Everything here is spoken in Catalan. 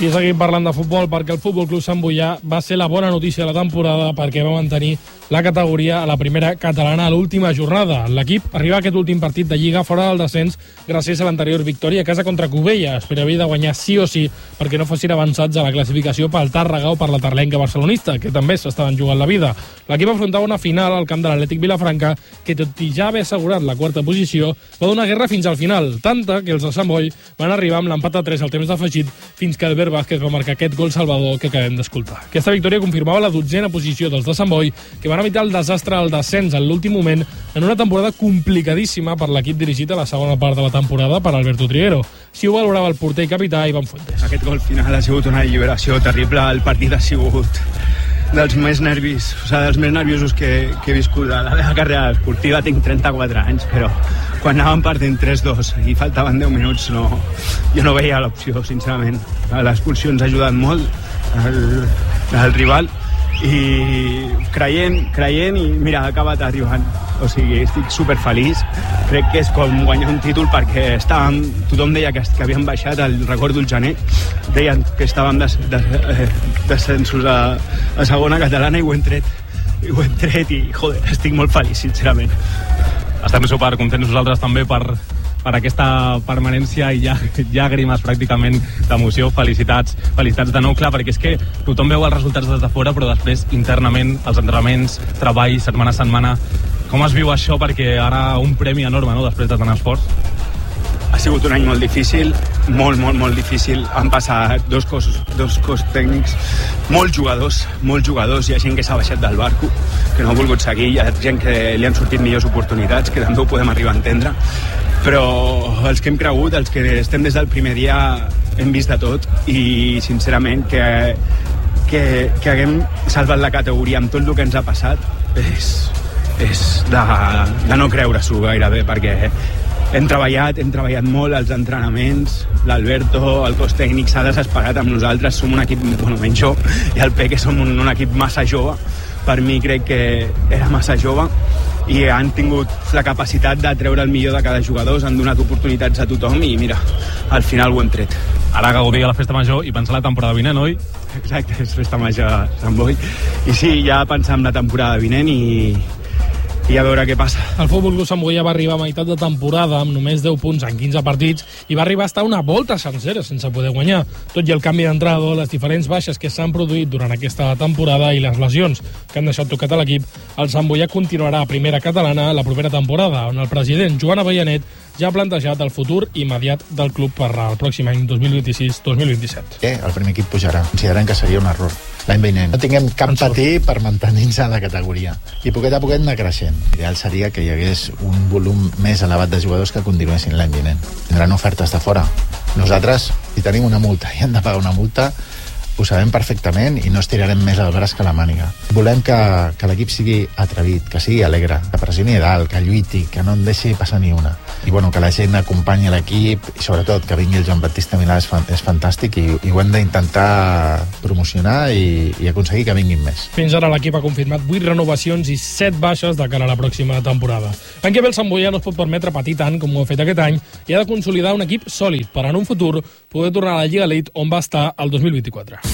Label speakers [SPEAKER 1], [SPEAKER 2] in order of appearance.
[SPEAKER 1] I seguim parlant de futbol perquè el Futbol Club Sant Boià va ser la bona notícia de la temporada perquè va mantenir la categoria a la primera catalana a l'última jornada. L'equip arriba a aquest últim partit de Lliga fora del descens gràcies a l'anterior victòria a casa contra Cubelles, però havia de guanyar sí o sí perquè no fossin avançats a la classificació pel Tàrrega o per la Tarlenca barcelonista, que també s'estaven jugant la vida. L'equip afrontava una final al camp de l'Atlètic Vilafranca que, tot i ja haver assegurat la quarta posició, va donar guerra fins al final, tanta que els de Sant Boi van arribar amb l'empat a 3 al temps d'afegit fins que Albert Vázquez va marcar aquest gol salvador que acabem d'escoltar. Aquesta victòria confirmava la 12a posició dels de Sant Boi, que van evitar el desastre del descens en l'últim moment en una temporada complicadíssima per l'equip dirigit a la segona part de la temporada per Alberto Triguero. Si ho valorava el porter i capità Ivan Fuentes.
[SPEAKER 2] Aquest gol final ha sigut una alliberació terrible. El partit ha sigut dels més nerviosos que he viscut a la meva carrera esportiva. Tinc 34 anys, però quan anàvem perdent 3-2 i faltaven 10 minuts, jo no veia l'opció, sincerament. L'expulsió ens ha ajudat molt, el rival, i creient i mira, ha acabat arribant. O sigui, estic superfeliç. Crec que és com guanyar un títol perquè tothom deia que havien baixat, recordo el gener, deien que estàvem descensos a segona catalana i ho hem tret i joder, estic molt feliç, sincerament.
[SPEAKER 3] Estem supercontents nosaltres també per aquesta permanència i llàgrimes pràcticament d'emoció. Felicitats de nou, clar, perquè és que tothom veu els resultats des de fora, però després internament els entrenaments, treball, setmana a setmana. Com es viu això? Perquè ara un premi enorme, no?, després de tant esforç.
[SPEAKER 2] Ha sigut un any molt difícil, molt difícil. Han passat dos cos tècnics, molts jugadors. Hi ha gent que s'ha baixat del barco, que no ha volgut seguir, hi ha gent que li han sortit millors oportunitats, que també ho podem arribar a entendre, però els que hem cregut, els que estem des del primer dia, hem vist de tot i sincerament que haguem salvat la categoria amb tot el que ens ha passat és de no creure-s'ho gairebé, perquè hem treballat molt als entrenaments. L'Alberto, el cos tècnic, s'ha desesperat amb nosaltres. Som un equip, menys jo i el Peque, som un equip massa jove. Per mi crec que era massa jove i han tingut la capacitat de treure el millor de cada jugador, han donat oportunitats a tothom i mira, al final ho hem tret.
[SPEAKER 3] Ara gaudir a la festa major i pensar la temporada vinent, oi?
[SPEAKER 2] Exacte, és festa major a Sant Boi. I sí, ja pensar en la temporada vinent i a veure què passa.
[SPEAKER 1] El Futbol Club Sant Boià va arribar a meitat de temporada amb només 10 punts en 15 partits i va arribar a estar una volta sencera sense poder guanyar. Tot i el canvi d'entrenador, les diferents baixes que s'han produït durant aquesta temporada i les lesions que han deixat tocat a l'equip, el Sant Boià continuarà a primera catalana la propera temporada, on el president Joan Avellanet ja ha plantejat el futur immediat del club per al pròxim any 2026-2027.
[SPEAKER 4] El primer equip pujarà. Considerem que seria un error l'any vinent. No tinguem cap patí per mantenir-nos a la categoria. I poquet a poquet anar creixent. L'ideal seria que hi hagués un volum més elevat de jugadors que continuessin l'any vinent. Tindran ofertes de fora. Nosaltres, si tenim una multa i hem de pagar una multa, ho sabem perfectament i no estirarem més el braç que la màniga. Volem que l'equip sigui atrevit, que sigui alegre, que pressioni dalt, que lluiti, que no en deixi passar ni una. I que la gent acompanyi l'equip i sobretot que vingui el Joan Baptista Milà és fantàstic i ho hem d'intentar promocionar i aconseguir que vinguin més.
[SPEAKER 1] Fins ara l'equip ha confirmat 8 renovacions i 7 baixes de cara a la pròxima temporada. L'any que ve el Sant Boià no es pot permetre patir tant com ho ha fet aquest any i ha de consolidar un equip sòlid per en un futur poder tornar a la Lliga Elite on va estar el 2024.